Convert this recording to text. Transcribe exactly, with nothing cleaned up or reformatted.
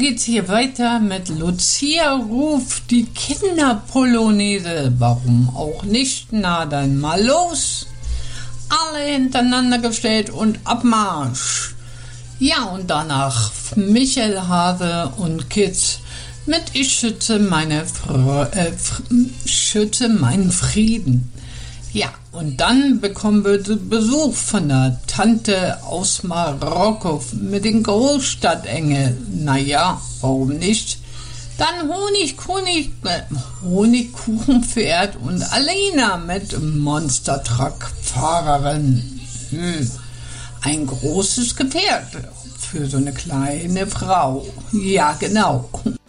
geht's hier weiter mit Lucia ruft die Kinderpolonaise. Warum auch nicht? Na dann mal los. Alle hintereinander gestellt und Abmarsch. Ja, und danach Michael Hase und Kids mit Ich schütze meine Fr- äh, schütze meinen Frieden. Ja, und dann bekommen wir Besuch von der Tante aus Marokko mit den Großstadtengel. Naja, warum nicht? Dann Honig, Honig, äh, Honigkuchenpferd und Alena mit Monster-Truck-Fahrerin. Hm, ein großes Gefährt für so eine kleine Frau. Ja, genau.